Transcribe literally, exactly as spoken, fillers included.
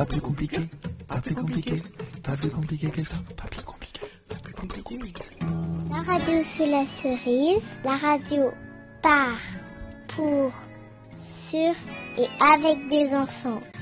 Pas plus compliqué, pas plus compliqué, pas plus compliqué que ça. Pas plus compliqué, pas plus compliqué. La radio sous la cerise, la radio par, pour, sur et avec des enfants.